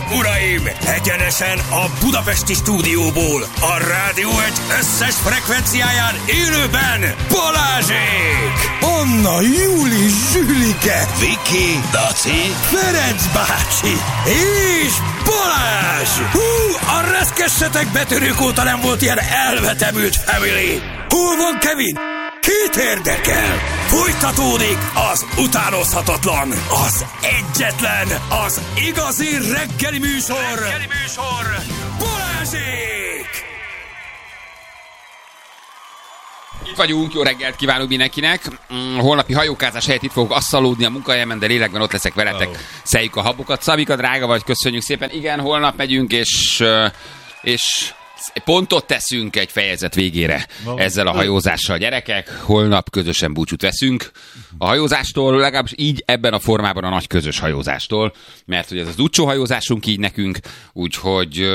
uraim! Egyenesen a budapesti stúdióból, a Rádió Egy összes frekvenciáján élőben Balázsék! Anna, Júli, Zsülike, Viki, Daci, Ferenc bácsi és Balázs! Hú, a reszkessetek betörők óta nem volt ilyen elvetemült family! Hol van Kevin? Kit érdekel? Folytatódik az utánozhatatlan, az egyetlen, az igazi reggeli műsor, Balázsék! Itt vagyunk, jó reggelt kívánunk mindenkinek. Holnapi hajókázás helyett itt fogok asszalódni a munkahelyemen, de lélekben ott leszek veletek. Szeljük a habokat. Szabika, drága vagy, köszönjük szépen. Igen, holnap megyünk, és pontot teszünk egy fejezet végére ezzel a hajózással, gyerekek. Holnap közösen búcsút veszünk a hajózástól, legalábbis így ebben a formában a nagy közös hajózástól, mert hogy ez az utcsó hajózásunk így nekünk, úgyhogy...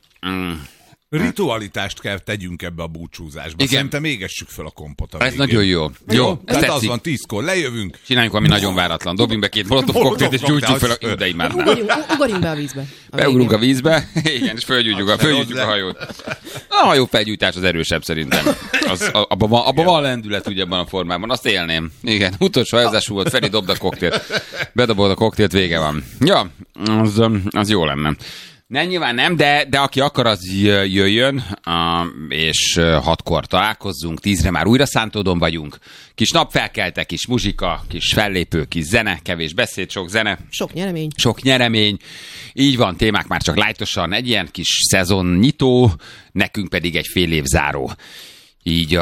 Ritualitást kell tegyünk ebbe a búcsúzásba. Igen. Szerintem égessük fel a kompot a végén. Ez nagyon jó. Jó, tehát az van, 10-kor lejövünk. Csináljunk valami nagyon váratlan. Dobjunk be 2 molotov koktélt, és gyújtsuk fel a... De már. Ugorjunk be a vízbe. Beugrunk a vízbe, igen, és fölgyújtjuk a hajót. A hajó felgyújtás az erősebb szerintem. Abban van lendület ugye ebben a formában. Azt élném. Igen, utolsó hajózás volt, Feri dobd a koktélt. Bedobod a koktélt, vége van. Ja, az jó lenne. Nem, nyilván nem, de aki akar, az jöjjön, és 6-kor találkozzunk, 10-re már újra Szántódon vagyunk. Kis napfelkeltek, kis muzsika, kis fellépő, kis zene, kevés beszéd, sok zene. Sok nyeremény. Így van, témák már csak lájtosan, egy ilyen kis szezonnyitó, nekünk pedig egy fél év záró. Így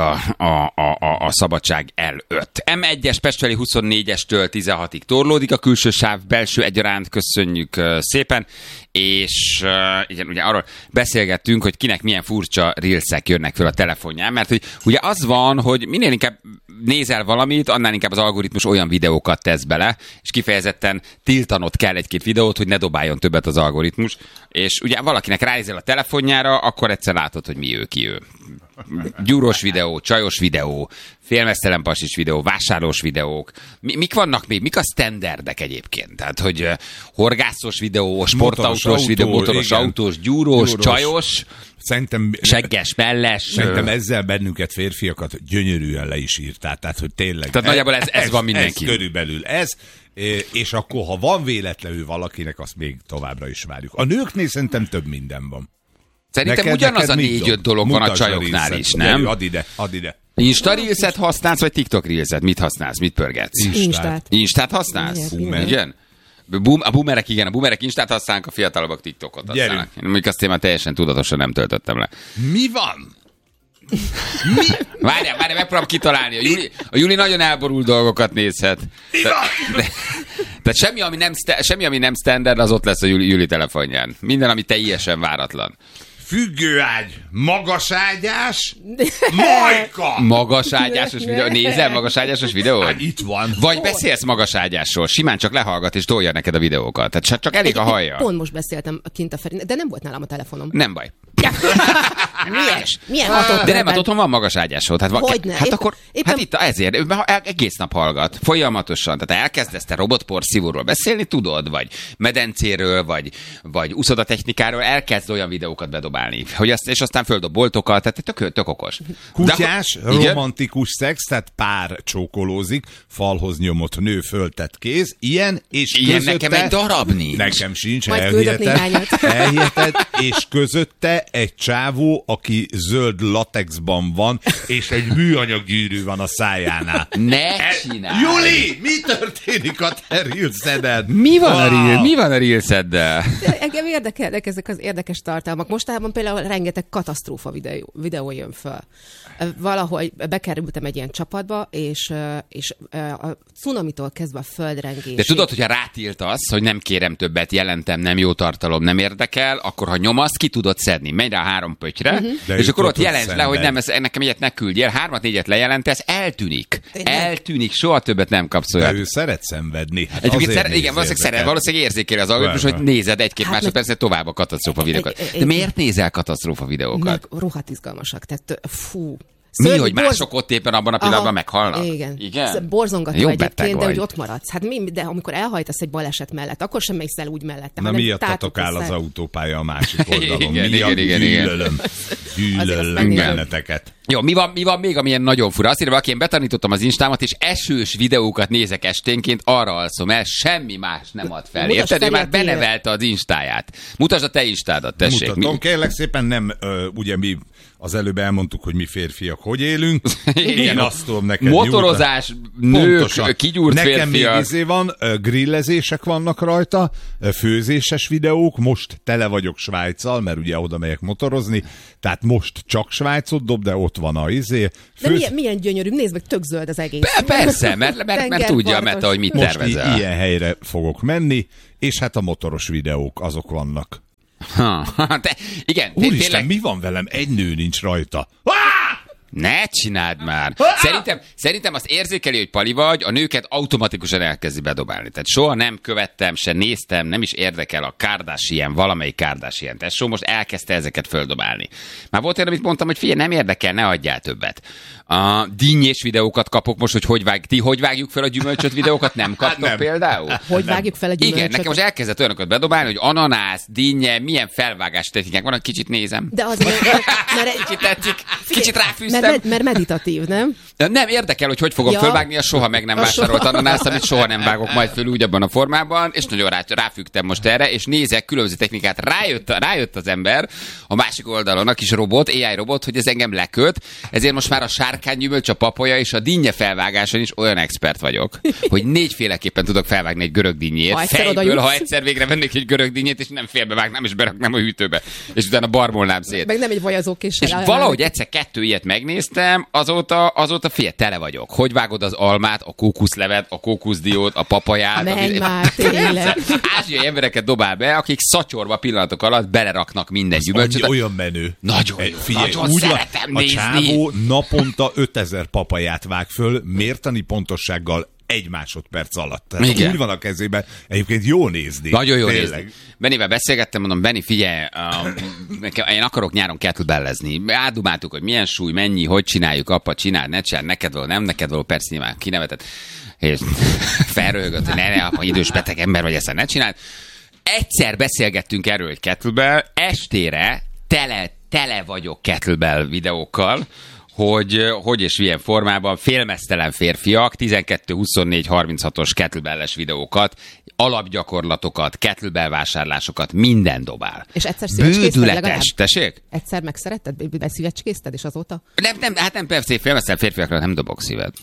a szabadság előtt. M1-es Pestfeli 24-estől 16-ig torlódik a külső sáv, belső egyaránt, köszönjük szépen, és igen, ugye arról beszélgettünk, hogy kinek milyen furcsa reelsek jönnek föl a telefonján, mert hogy ugye az van, hogy minél inkább nézel valamit, annál inkább az algoritmus olyan videókat tesz bele, és kifejezetten tiltanod kell egy-két videót, hogy ne dobáljon többet az algoritmus, és ugye valakinek ránézel a telefonjára, akkor egyszer látod, hogy mi ő, ki ő. Gyúrós videó, csajos videó, félmeztelen pasis videó, vásárlós videók. Mik vannak még? Mik a standardek egyébként? Tehát, hogy horgászos videó, sportautós videó, motoros autós, gyúrós, csajos, szerintem, segges, melles. Szerintem ezzel bennünket, férfiakat gyönyörűen le is írtál. Tehát, hogy tényleg. Tehát nagyjából ez van mindenki. Ez körülbelül ez. És akkor, ha van véletlenül valakinek, azt még továbbra is várjuk. A nőknél szerintem több minden van. Szerintem ugyanaz a 4-5 dolog van a csajoknál is, nem? Add ide. Insta Reelset használsz, vagy TikTok Reelset? Mit használsz? Mit pörgetsz? Instát használsz? Igen. A boomerek, igen, a boomerek Instát használnak, a fiatalabbak TikTokot használnak. Mondjuk azt én már teljesen tudatosan nem töltöttem le. Mi van? Várjál, megpróbálom kitalálni. A Júli nagyon elborult dolgokat nézhet. Tehát semmi, ami nem standard, az ott lesz a Júli telefonján. Minden, ami teljesen váratlan. Függőágy, magaságyás, majka! Magaságyásos videó. Nézel magaságyásos videót? Hát itt van. Vagy beszélsz magaságyásról, simán csak lehallgat és tolja neked a videókat. Tehát csak elég a hallja. Pont most beszéltem kint a Ferin, de nem volt nálam a telefonom. Nem baj. Milyen hatott? De nem, hát otthon van magaságyásról. Hogyne? Hát akkor, hát itt ezért, egész nap hallgat, folyamatosan. Tehát elkezdesz te robotporszívóról beszélni, tudod, vagy medencéről, vagy úszodatechnikáról, elkezd olyan videókat bedobálni, és aztán földob boltokat, tehát tök okos. Kutyás, romantikus szex, tehát pár csókolózik, falhoz nyomott nő, föltett kéz, ilyen, és ilyen közötte... nekem egy darab nincs. Nekem sincs, elhiheted, és közötte egy csávó, aki zöld latexban van, és egy műanyag gyűrű van a szájánál. Ne csinálj! Júli, mi történik a te reelseden? Mi van a reelseddel? Engem érdekelnek ezek az érdekes tartalmak. Mostában például rengeteg katasztrófa videó jön föl. Valahogy bekerültem egy ilyen csapatba, és a cunamitól kezdve a földrengésig. De tudod, hogyha rátiltasz, hogy nem kérem többet, jelentem, nem jó tartalom, nem érdekel, akkor ha nyomasz, ki tudod szedni. Menj rá 3 pöttyre, és akkor ott jelentsd le, hogy nem, nekem ilyet ne küldjél. 3-4-et lejelentesz, eltűnik, soha többet nem kapsz olyat. De ő szeret szenvedni. Hát igen, valószínűleg érzékeli az algoritmus, hogy nézed egy-két másodpercet tovább a katasztrófa videókat. De miért nézel katasztrófa videókat? Rohadt izgalmasak. Tehát, Mi, hogy mások ott éppen abban a pillanatban meghalnak? Igen. Borzongató egyébként, de hogy ott maradsz. Hát de amikor elhajtasz egy baleset mellett, akkor sem mész el úgy mellette. Na miattatok áll az autópálya a másik oldalon. Igen. Gyűlölöm benneteket. Jó, mi van még, amilyen nagyon fura? Azt írja, valaki, én betanítottam az Instámat, és esős videókat nézek esténként, arra alszom el, semmi más nem ad fel. Érted? Ő már benevelte az Instáját. Mutasd a te Instádat, tessék. Mutatom, kérlek szépen, nem, ugye mi az előbb elmondtuk, hogy mi férfiak hogy élünk. Én azt tudom neked motorozás, nők, pontosan. Kigyúrt nekem férfiak. Nekem még van, grillezések vannak rajta, főzéses videók, most tele vagyok Svájccal, mert ugye oda megyek motorozni, tehát most csak Svájcot dob, de ott van a De milyen gyönyörű, nézd meg, tök zöld az egész. Persze, mert tudja a Meta, hogy mit tervezel. Most ilyen helyre fogok menni, és hát a motoros videók, azok vannak. Igen. Úristen, tényleg... mi van velem? Egy nő nincs rajta. Ne csináld már! Szerintem azt érzékeli, hogy pali vagy, a nőket automatikusan elkezdi bedobálni. Tehát soha nem követtem, se néztem, nem is érdekel a Kardashian, valamelyik Kardashian tesó, most elkezdte ezeket földobálni. Már volt olyan, amit mondtam, hogy figyelj, nem érdekel, ne adjál többet. A dinnyés videókat kapok most, hogy vágjuk fel a gyümölcsöt videókat, nem kaptok például? Hogy vágjuk fel a gyümölcsöt? Igen, nekem most elkezdett olyanokat bedobálni, hogy ananász, dinnye, milyen felvágás technikák van, kicsit nézem. De az kicsit tetszik, kicsit ráfűztem. Mert meditatív, nem? Nem érdekel, hogy fogom fölvágni a soha meg nem vásárolt ananászt, amit soha nem vágok majd föl úgy abban a formában, és nagyon ráfügtem most erre, és nézek különböző technikát. Rájött az ember a másik oldalon, a kis robot, AI robot, hogy ez engem leköt, ezért most már a sárkánygyümölcs, a papaja és a dinnye felvágáson is olyan expert vagyok, hogy 4 féleképpen tudok felvágni egy görög dinnyét. Fejből, ha egyszer végre vennék egy görög dinnyét, és nem félbevágnám, és beraknám a hűtőbe, és utána barmolnám szét. Meg nem egy vajazókéssel. És valahogy egyszer 2 ilyet megnéztem, azóta fél tele vagyok. Hogy vágod az almát, a kókuszlevet, a kókuszdiót, a papaját. Menj már, tényleg. Ázsiai embereket dobál be, akik szatyorba pillanatok alatt beleraknak minden gyümölcsöt. Olyan menő. Nagyon jó. Figyelj, nagyon úgy szeretem a nézni. csávó naponta 5000 papaját vág föl, mértani pontossággal 1 másodperc alatt. Tehát úgy van a kezében, egyébként jó nézni. Nagyon jó nézni. Bennivel beszélgettem, mondom, Benni, figyelj, én akarok nyáron kettlebellezni. Átdumáltuk, hogy milyen súly, mennyi, hogy csináljuk, apa, csináld, ne csinál, neked való, nem neked való, persze nyilván kinevetett. És felröhögött, hogy ne, apa, idős beteg ember vagy, ezt ne csináld. Egyszer beszélgettünk erről egy kettlebell, estére tele vagyok kettlebell videókkal, hogy és milyen formában félmeztelen férfiak 12-24-36-os kettlebell-es videókat, alapgyakorlatokat, kettlebell vásárlásokat, minden dobál. És egyszer szívecskézted legalább? Tessék? Egyszer megszeretted? Beszívecskézted, és azóta? Nem, persze, félmeztelen férfiakra nem dobok szívet.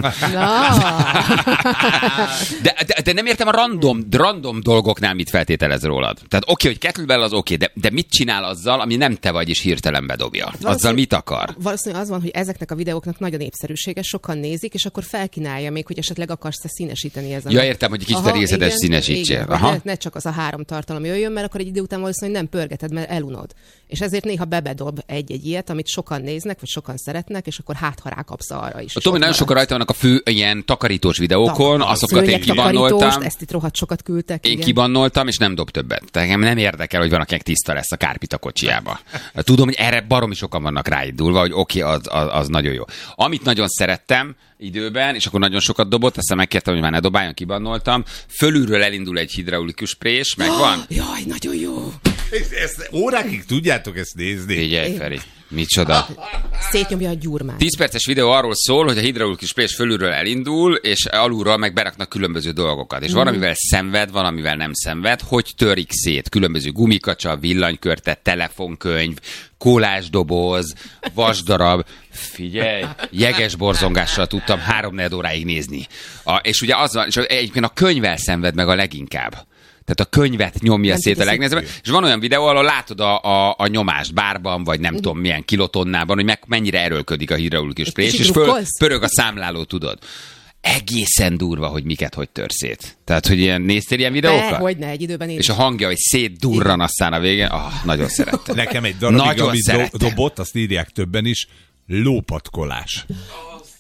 De nem értem a random dolgoknál mit feltételez rólad. Tehát oké, hogy kettlebell az oké, de mit csinál azzal, ami nem te vagy, és hirtelen bedobja? Azzal mit akar? Valószínűleg az van, hogy ezeknek a videóknak nagyon népszerűséges, sokan nézik, és akkor felkínálja még, hogy esetleg akarsz-e színesíteni ezen. Ja, értem, hogy egy kicsit részletes színesítsél. Ne csak az a 3 tartalom jöjjön, mert akkor egy idő után valószínűleg nem pörgeted, mert elunod. És ezért néha bebedob egy ilyet, amit sokan néznek, vagy sokan szeretnek, és akkor ha rákapsz arra is. Tomi, nagyon sokan rajta vannak a fő ilyen takarítós videókon, azokat én kibannoltam. Ezt itt rohadt sokat küldtek. Én kibannoltam, és nem dob többet. Tehát nem érdekel, hogy van, akinek tiszta lesz a kárpit a kocsiába. Tudom, hogy erre baromi sokan vannak ráindulva, hogy oké, az nagyon jó. Amit nagyon szerettem időben, és akkor nagyon sokat dobott, aztán megkértem, hogy már ne dobáljon, kibannoltam. Fölülről elindul egy hidraulikus prés, megvan. Jaj, nagyon jó. Ezt órákig tudjátok ezt nézni? Figyelj, Feri. Micsoda? Szétnyomja a gyurmát. 10 perces videó arról szól, hogy a hidraulikus prés fölülről elindul, és alulról meg beraknak különböző dolgokat. És van, amivel szenved, van, amivel nem szenved, hogy törik szét. Különböző gumikacsa, villanykörte, telefonkönyv, kólásdoboz, vasdarab. Figyelj, jeges borzongással tudtam 3-4 óráig nézni. És ugye az van, és egyébként a könyvvel szenved meg a leginkább. Tehát a könyvet nyomja szét a legnehezebben. És van olyan videó, ahol látod a nyomást bárban, vagy nem tudom milyen kilotonnában, hogy mennyire erőlködik a hidraulikus prés, és pörög a számláló, tudod. Egészen durva, hogy miket hogy tör szét. Tehát, hogy néztél ilyen videókat? Hogyne, egy időben én. És a hangja, hogy szétdurran aztán a végén. Nagyon szerettem. Nekem egy darabig, amit dobott, azt írják többen is, lópatkolás.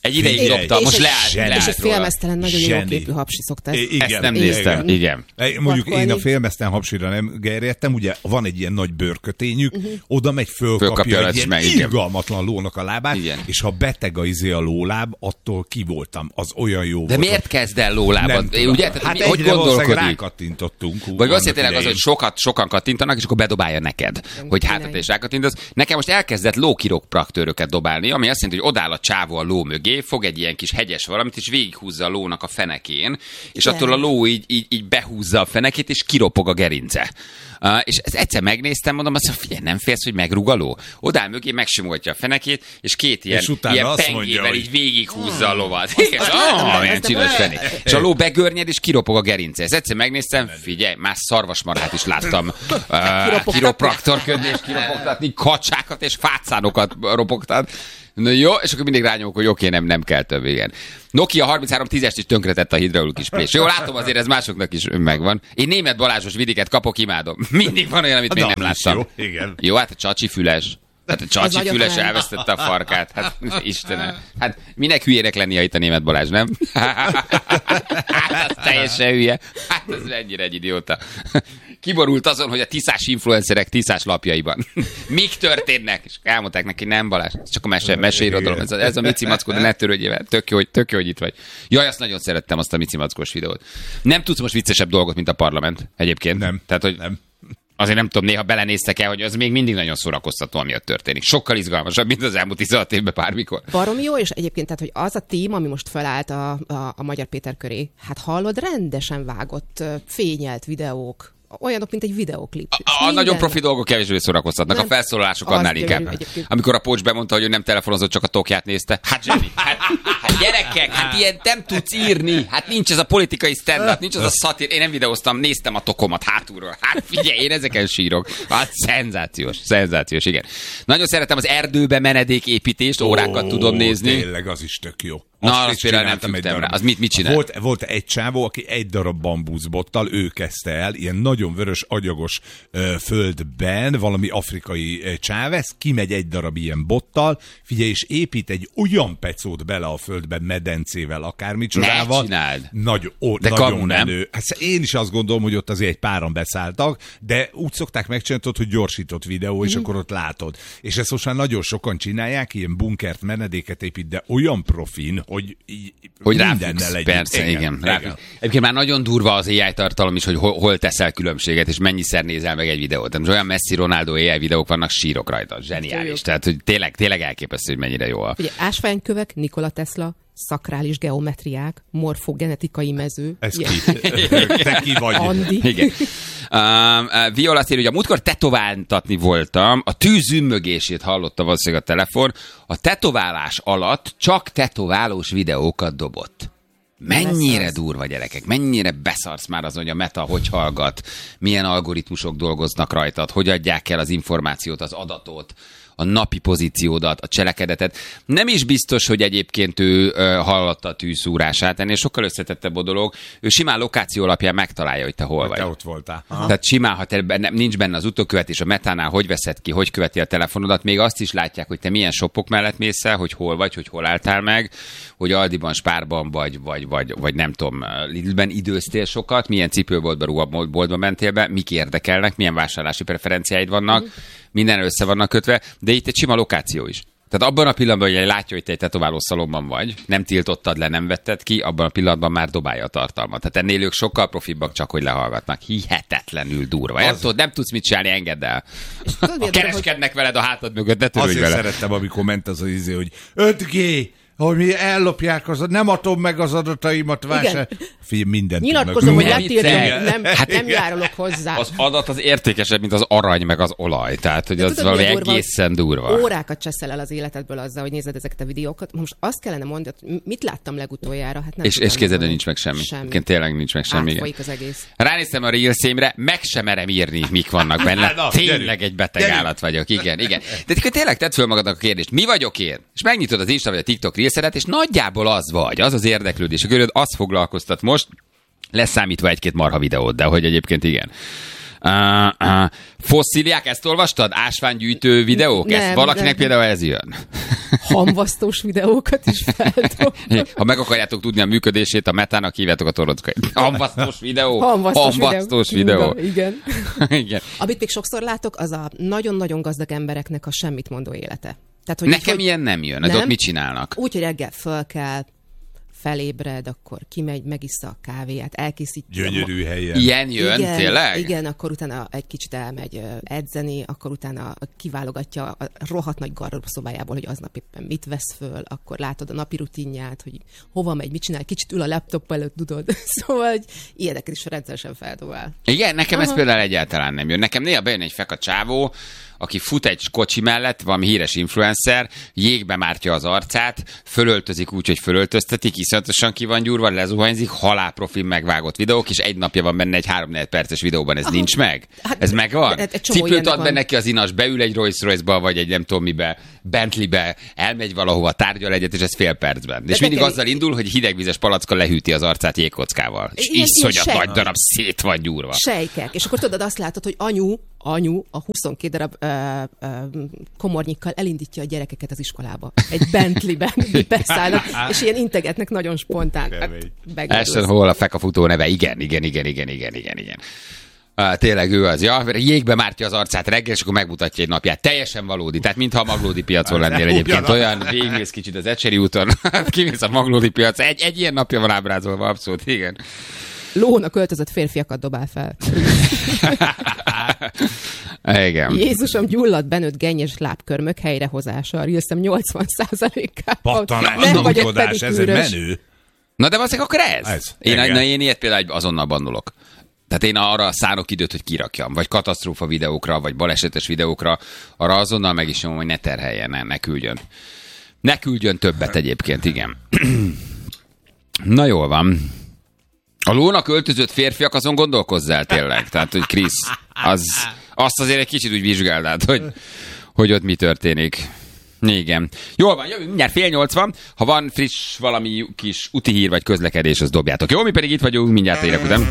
Egy ideig dobta, most leállt. És egy félmeztelen, nagyon jó képű hapsi szokta. Ezt nem néztem, igen. Mondjuk én a félmeztelen hapsira nem gerjedtem, ugye van egy ilyen nagy bőrkötényük, oda megy, fölkapja egy ilyen irgalmatlan lónak a lábát, és ha beteg a lóláb, attól ki voltam, az olyan jó volt. De miért kezd el lólábat? Ugye? Hát hogy gondolkodik? Rákattintottunk. Vagy azt jelenti, az, hogy sokan kattintanak, és akkor bedobálja neked, hogy hátra és rákattintasz. Nekem most elkezdett lókiropraktőröket dobálni, ami azt jelenti, hogy odáll a csávó a ló mögé, fog egy ilyen kis hegyes valamit, és végighúzza a lónak a fenekén, és attól a ló így behúzza a fenekét, és kiropog a gerince. És ezt egyszer megnéztem, mondom, azt mondja, figyelj, nem félsz, hogy megrúg a ló? Odáll mögé, megsimolja a fenekét, és két ilyen pengével így végighúzza a lovat. Milyen csinos fené. És a ló begörnyed, és kiropog a gerince. Ezt egyszer megnéztem, figyelj, más szarvasmarhát is láttam kiropraktorködni, és kiropogtatni, kacsákat és fátszánokat ropogtat. Na jó, és akkor mindig rányomok, hogy oké, nem kell több, igen. Nokia 3310-est is tönkretett a hidraulikus prés. Jó, látom, azért ez másoknak is megvan. Én német Balázsos vidiket kapok, imádom. Mindig van olyan, amit még nem láttam. Jó, igen. Jó, hát a csacsi füles. Hát a csacsi füles elvesztette a farkát. Hát Istenem. Hát minek hülyének lennie itt a német Balázs, nem? Hát az teljesen hülye. Hát ez ennyire egy idióta. Kiborult azon, hogy a tiszás influencerek tiszás lapjaiban mik történnek, és elmondták neki, nem Balázs, ez csak a meseirodalom, ez a Mici Mackó, de ne törődjél vele, tök jó, hogy itt vagy. Jaj, azt nagyon szerettem, azt a Mici Mackós videót. Nem tudsz most viccesebb dolgot, mint a parlament egyébként. Nem. Tehát, hogy nem. Azért nem tudom, néha belenéztek el, hogy az még mindig nagyon szórakoztató, ami ott történik. Sokkal izgalmasabb, mint az elmúlt 16 évben bármikor. Baromi jó, és egyébként, tehát, hogy az a tím, ami most felállt a Magyar Péter köré, hát hallod, rendesen vágott, fényelt videók, olyanok, mint egy videóklip. A nagyon profi dolgok kevésbé szórakoztatnak, a felszólalások annál inkább. Amikor a Pócs bemondta, hogy ő nem telefonozott, csak a tokját nézte. Hát zseni, hát gyerekek, hát ilyen nem tudsz írni. Hát nincs ez a politikai stand-up, nincs az a szatír. Én nem videóztam, néztem a tokomat hátulról. Hát figyelj, én ezeken sírok. Hát szenzációs, igen. Nagyon szeretem az erdőbe menedéképítést, órákat tudom nézni. Tényleg, az is tök jó. Na, azt például nem fügtem rá. Az mit csinál? Volt egy csávó, aki egy darab bambuszbottal, ő kezdte el, ilyen nagyon vörös, agyagos földben, valami afrikai csávesz, kimegy egy darab ilyen bottal, figyelj, és épít egy olyan pecót bele a földben, medencével, akármicsodával. Ne csináld! Nagyon menő. Hát én is azt gondolom, hogy ott azért egy páran beszálltak, de úgy szokták megcsinálni, hogy gyorsított videó, és akkor ott látod. És ezt most már nagyon sokan csinálják, ilyen bunkert, menedéket épít, de olyan profin, hogy ráfüggsz, persze, igen. Egyébként már nagyon durva az AI tartalom is, hogy hol teszel különbséget, és mennyiszer nézel meg egy videót. Tehát olyan Messi, Ronaldo AI videók vannak, sírok rajta. Zseniális. Tehát, hogy tényleg elképesztő, hogy mennyire jó. Ugye ásványkövek, Nikola Tesla, szakrális geometriák, morfogenetikai mező. Ez ki? Te ki vagy? Andi. Igen. Viola azt írja, hogy a múltkor tetováltatni voltam, a tűz zümmögését hallotta valószínűleg a telefon, a tetoválás alatt csak tetoválós videókat dobott. Mennyire durva, gyerekek, mennyire beszarsz már azon, hogy a Meta hogy hallgat, milyen algoritmusok dolgoznak rajtad, hogy adják el az információt, az adatot, a napi pozíciódat, a cselekedetet. Nem is biztos, hogy egyébként ő hallotta a tűzszúrását, ennél sokkal összetettebb a dolog. Ő simán lokáció alapján megtalálja, hogy te hol vagy. Te ott voltál. Aha. Tehát simán, ha te nincs benne az utókövetés, a Metánál hogy veszed ki, hogy követi a telefonodat, még azt is látják, hogy te milyen shopok mellett mész el, hogy hol vagy, hogy hol álltál meg, hogy Aldiban, Spárban vagy nem tudom, Lidlben időztél sokat, milyen cipőboltba, ruhaboltba mentél be, mik érdekelnek, milyen vásárlási preferenciáid vannak, minden össze vannak kötve, de itt egy sima lokáció is. Tehát abban a pillanatban, hogy látja, hogy te egy tetováló szalomban vagy, nem tiltottad le, nem vetted ki, abban a pillanatban már dobálja a tartalmat. Tehát ennél ők sokkal profibbak, csak hogy lehallgatnak. Hihetetlenül durva. Nem tudsz mit csinálni, engedd el. Kereskednek veled a hátad mögött, ne törődj vele. Azért szerettem, amikor ment az izé, hogy 5G, hogy mi ellopják, nem adom meg az adataimat, vásár. Figyelj, mindent. Nyilatkozom, hogy letiltom, nem járulok hozzá. Az adat az értékesebb, mint az arany, meg az olaj. Tehát, hogy az valami egészen durva. Órákat cseszel el az életedből azzal, hogy nézed ezeket a videókat. Most azt kellene mondani, mit láttam legutoljára? Hát nem és kézedben nincs meg semmi. Tényleg nincs meg semmi. Átfolyik az egész. Ránéztem a Reelsémre, meg sem merem írni, mik vannak benne. Tényleg egy beteg állat vagyok. Igen. De tényleg tedd föl magadnak a kérdést, mi vagyok én? És megnyitod az Insta vagy a TikTok Reelsedet, és nagyjából az vagy, az érdeklődés. A köröd azt foglalkoztat most, leszámítva egy-két marha videót, de hogy egyébként igen. Fosszíliák, ezt olvastad? Ásványgyűjtő videók? Valakinek például ez jön. Hamvasztós videókat is feldobnak. Ha meg akarjátok tudni a működését, a metának hívjátok a Torockait. Hamvasztós videó. Hamvasztós videó. Igen. Igen. Amit még sokszor látok, az a nagyon-nagyon gazdag embereknek a semmit mondó élete. Tehát, hogy nekem ilyen nem jön. Nem? Ott mit csinálnak? Úgy, hogy reggel föl kell, felébred, akkor kimegy, megissza a kávéját, elkészítja. Gyönyörű helyen. Ilyen jön, igen, tényleg? Igen, akkor utána egy kicsit elmegy edzeni, akkor utána kiválogatja a rohadt nagy gardróbszobájából, hogy aznap éppen mit vesz föl, akkor látod a napi rutinját, hogy hova megy, mit csinál, kicsit ül a laptop előtt, tudod. Szóval, hogy ilyeneket is rendszeresen feldobál. Igen, nekem ez például egyáltalán nem jön. Nekem néha bejön egy feka csávó, aki fut egy kocsi mellett, valami híres influencer, jégbe mártja az arcát, fölöltözik úgy, hogy fölöltöztetik, iszonyatosan ki van gyúrva, lezuhanyzik, halálprofil megvágott videók, és egy napja van benne egy 3-4 perces videóban, ez nincs meg? Ez megvan? Cipőt ad be neki az inas, beül egy Rolls-Royce-ba, vagy egy nem tudom mibe, Bentley-be, elmegy valahova, tárgyal egyet, és ez fél percben. És mindig azzal indul, hogy hidegvizes palacka lehűti az arcát jégkockával. És iszonyat nagy darab szét van gyúrva. Sejkek. És akkor tudod, azt látod, hogy anyu a 22 darab komornyikkal elindítja a gyerekeket az iskolába. Egy Bentley-ben beszállnak, és ilyen integetnek nagyon spontán. Ashton Hall a fekafutó neve. Igen. Tényleg ő az. Ja, jégbe mártja az arcát reggel, és akkor megmutatja egy napját. Teljesen valódi. Tehát mintha a Maglódi piacon lennél egyébként. Olyan végigmész kicsit az Ecseri úton, kimész a Maglódi piac. Egy ilyen napja van ábrázolva, abszolút, igen. Lónak öltözött férfiakat dobál fel. Igen. Jézusom, gyulladt benőtt gennyes lábkörmök helyrehozása. Rilszem 80%-ával. Pattanás, nakodás, ez egy menő. Na de valószínűleg akkor ez. Én ilyet például azonnal bannolok. Tehát én arra szánok időt, hogy kirakjam. Vagy katasztrófa videókra, vagy balesetes videókra. Arra azonnal meg is nyomom, hogy ne terheljen, ne küldjön. Ne küldjön többet egyébként, igen. Na jól van. A lónak öltözött férfiak, azon gondolkozzál tényleg. Tehát, hogy Krisz, azt azért egy kicsit úgy vizsgáld át, hogy ott mi történik. Igen. Jól van, jövünk mindjárt 7:80. Ha van friss valami kis úti hír vagy közlekedés, azt dobjátok. Jó, mi pedig itt vagyunk, mindjárt érek után.